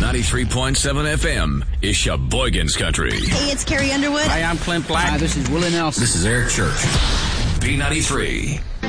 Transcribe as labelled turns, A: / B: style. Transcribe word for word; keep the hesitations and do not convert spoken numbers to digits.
A: ninety-three point seven F M is Sheboygan's Country.
B: Hey, it's Carrie Underwood.
C: Hi, I'm Clint Black.
D: Hi, this is Willie Nelson.
A: This is Eric Church. B ninety-three.